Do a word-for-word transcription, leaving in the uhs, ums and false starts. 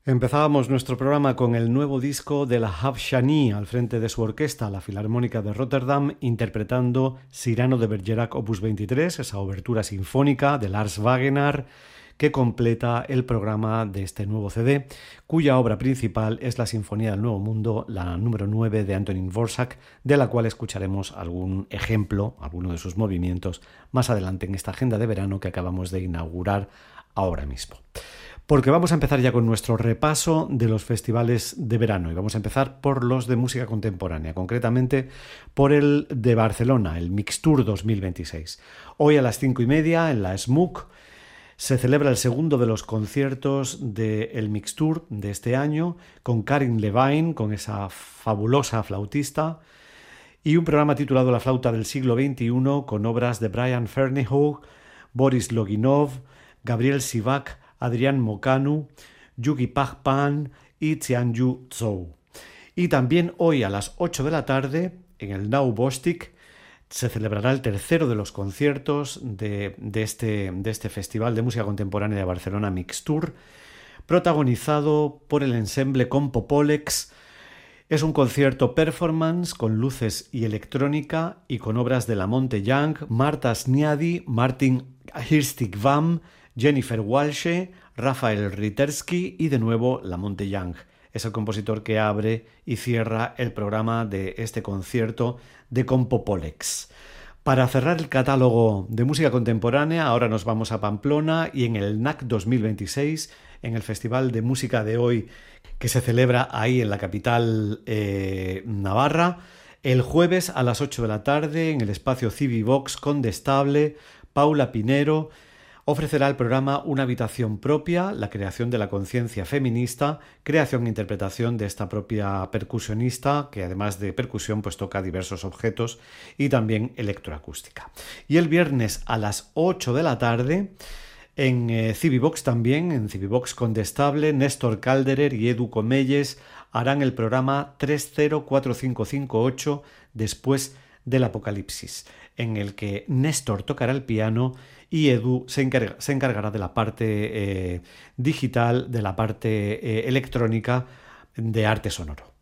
Empezábamos nuestro programa con el nuevo disco de la Hav Shani al frente de su orquesta, la Filarmónica de Rotterdam, interpretando Cyrano de Bergerac Opus veintitrés, esa obertura sinfónica de Lars Wagenaar que completa el programa de este nuevo C D, cuya obra principal es la Sinfonía del Nuevo Mundo, la número nueve de Antonín Dvořák, de la cual escucharemos algún ejemplo, alguno de sus movimientos, más adelante en esta agenda de verano que acabamos de inaugurar ahora mismo. Porque vamos a empezar ya con nuestro repaso de los festivales de verano y vamos a empezar por los de música contemporánea, concretamente por el de Barcelona, el Mixtour dos mil veintiséis. Hoy a las cinco y media en la S M U C se celebra el segundo de los conciertos del Mixtour de este año con Karin Levine, con esa fabulosa flautista, y un programa titulado La flauta del siglo veintiuno con obras de Brian Ferneyhough, Boris Loginov, Gabriel Sivak, Adrián Mocanu, Yugi Pagpan y Xianyu Zhou. Y también hoy a las ocho de la tarde, en el Nau Bostik, se celebrará el tercero de los conciertos de, de, este, de este Festival de Música Contemporánea de Barcelona Mixtour, protagonizado por el ensemble Compopolex. Es un concierto performance con luces y electrónica y con obras de Lamonte Young, Marta Sniadi, Martin Hirstig-Vam, Jennifer Walshe, Rafael Ritersky y de nuevo Lamonte Young. Es el compositor que abre y cierra el programa de este concierto de Compopolex. Para cerrar el catálogo de música contemporánea, ahora nos vamos a Pamplona y en el N A C dos mil veintiséis, en el Festival de Música de Hoy que se celebra ahí en la capital eh, navarra, el jueves a las ocho de la tarde en el espacio Civivox Condestable, Paula Pinero ofrecerá el programa Una habitación propia, la creación de la conciencia feminista, creación e interpretación de esta propia percusionista, que además de percusión pues toca diversos objetos y también electroacústica. Y el viernes a las ocho de la tarde, en eh, Civivox también, en Civivox Condestable, Néstor Calderer y Edu Comelles harán el programa tres cero cuatro cinco cinco ocho después del apocalipsis, en el que Néstor tocará el piano y Edu se, encarga, se encargará de la parte eh, digital, de la parte eh, electrónica de arte sonoro.